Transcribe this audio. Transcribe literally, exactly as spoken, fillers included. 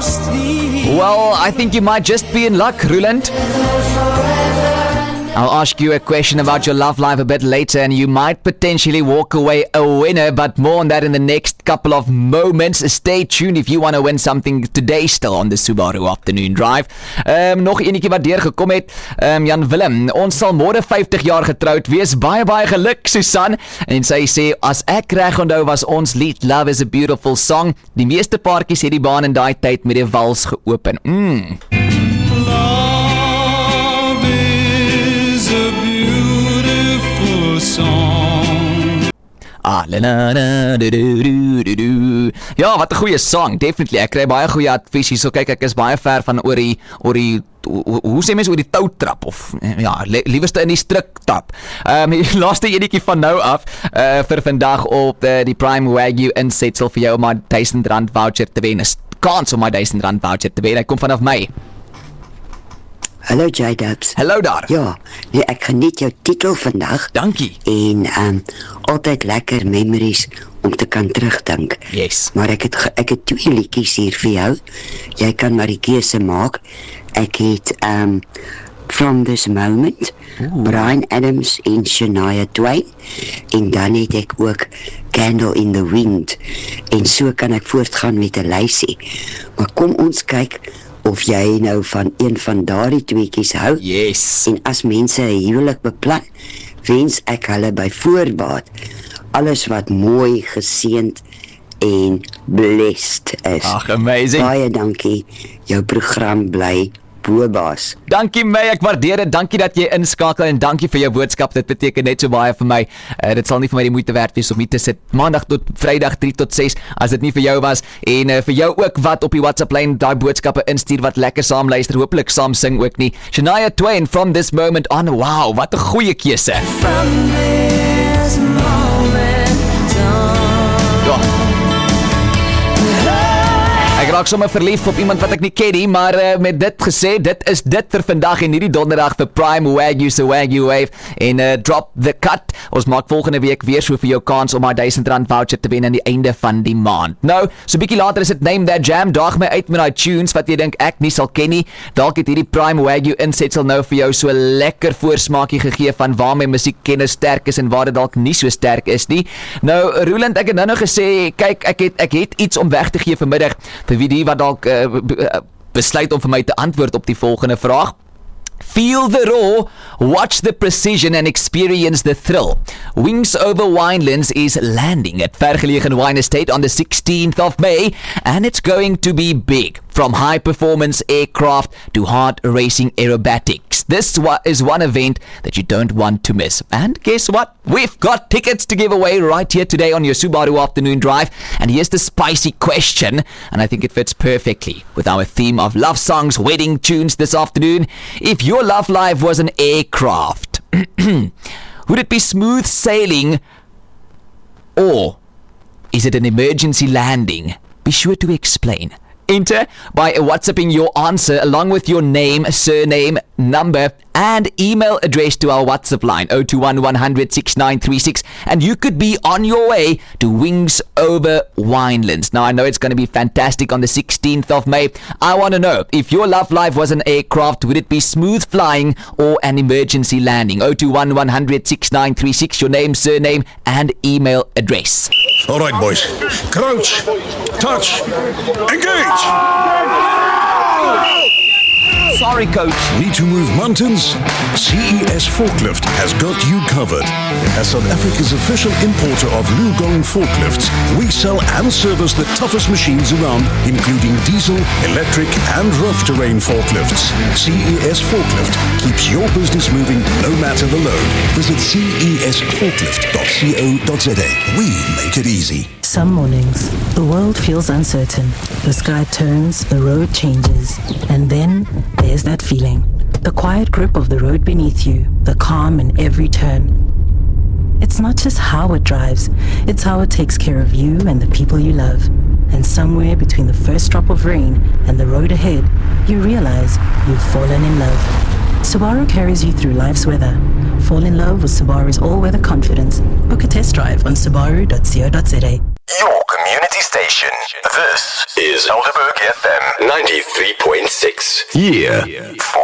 Well, I think you might just be in luck, Roland. I'll ask you a question about your love life a bit later, and you might potentially walk away a winner, but more on that in the next couple of moments. Stay tuned if you want to win something today still on the Subaru Afternoon Drive. Um, nog enetjie wat deurgekom het, um, Jan Willem, ons sal môre vyftig jaar getroud wees. Baie, baie geluk, Susan. En sy sê, as ek reg onthou was ons lied Love is a Beautiful Song. Die meeste paartjies het die baan in daai tyd met die wals geopen. Mm. Ah, la la la du du du du du. Ja, wat 'n goeie song, definitely. Ek kry baie goeie advies hier. So kyk, ek is baie ver van oor die oor die hoe, hoe sê mens oor die toutrap of ja, liewerste in die struktrap. Ehm um, die laaste enetjie van nou af uh, vir vandag op uh, die Prime Wagyu insetsel vir jou om 'n duisend rand voucher te wen. Is kans om 'n duisend rand voucher te wen. Hy kom vanaf my. Hallo J-Dubs. Hallo daar. Ja, nee, ek geniet jou titel vandag. Dankie. En um, altyd lekker memories om te kan terugdink. Yes. Maar ek het, ek het twee liedjies hier vir jou. Jy kan maar die keuse maak. Ek het um, From This Moment, Ooh. Bryan Adams en Shania Twain. En dan het ek ook Candle in the Wind. En so kan ek voortgaan met 'n lysie. Maar kom ons kyk of jy nou van een van daardie tweetjies hou. Yes. En as mense 'n huwelik beplan, wens ek hulle by voorbaat alles wat mooi, geseënd en blessed is. Ag, amazing. Baie dankie. Jou program bly Bobaas. Dankie my, ek waardeer dit. Dankie dat jy inskakel en dankie vir jou boodskap. Dit beteken net so baie vir my. Uh, dit sal nie vir my die moeite werd wees om hier te sit maandag tot Vrydag drie tot ses as dit nie vir jou was. En uh, vir jou ook wat op die WhatsApp lyn daai boodskappe instuur wat lekker saam luister. Hopelik saam sing ook nie. Shania Twain, From This Moment On. Wow, wat 'n goeie keuse. From this moment on. Ja. Ek raak sommer verlief op iemand wat ek nie ken nie, maar uh, met dit gesê, dit is dit vir vandag en hierdie donderdag vir Prime Wagyu se Wagyu Wave en uh, Drop the Cut. Ons maak volgende week weer so vir jou kans om 'n duisend rand voucher te wen aan die einde van die maand. Nou, so bietjie later is dit Name That Jam. Daag my uit met daai tunes wat jy dink ek nie sal ken nie. Dalk het hierdie Prime Wagyu insetsel nou vir jou so lekker voorsmaakie gegee van waar my musiekkennis sterk is en waar dit dalk nie so sterk is nie. Nou, Roland, ek het nou nou gesê, kyk, ek het ek het iets om weg te gee vanmiddag vir wie die wat dalk uh, besluit om vir my te antwoord op die volgende vraag. Feel the roar, watch the precision and experience the thrill. Wings Over Winelands is landing at Vergelegen Wine Estate on the sixteenth of May, and it's going to be big. From high-performance aircraft to hard-racing aerobatics. This is one event that you don't want to miss. And guess what? We've got tickets to give away right here today on your Subaru Afternoon Drive. And here's the spicy question, and I think it fits perfectly with our theme of love songs, wedding tunes this afternoon. If your love life was an aircraft, would it be smooth sailing or is it an emergency landing? Be sure to explain. Enter by WhatsApping your answer along with your name, surname, number, and email address to our WhatsApp line oh two one, one hundred, sixty-nine thirty-six, and you could be on your way to Wings Over Winelands. Now, I know it's going to be fantastic on the sixteenth of May. I want to know, if your love life was an aircraft, would it be smooth flying or an emergency landing? oh two one, one hundred, sixty-nine thirty-six, your name, surname, and email address. All right, boys. Crouch, touch, engage! Sorry, coach. Need to move mountains? C E S Forklift has got you covered. As South Africa's official importer of Lugong forklifts, we sell and service the toughest machines around, including diesel, electric, and rough terrain forklifts. C E S Forklift keeps your business moving no matter the load. Visit c e s forklift dot co dot z a. We make it easy. Some mornings, the world feels uncertain. The sky turns, the road changes, and then there's that feeling. The quiet grip of the road beneath you, the calm in every turn. It's not just how it drives, it's how it takes care of you and the people you love. And somewhere between the first drop of rain and the road ahead, you realize you've fallen in love. Subaru carries you through life's weather. Fall in love with Subaru's all-weather confidence. Book a test drive on subaru dot co dot z a. your community station. This is Elderberg F M ninety-three point six. Yeah. For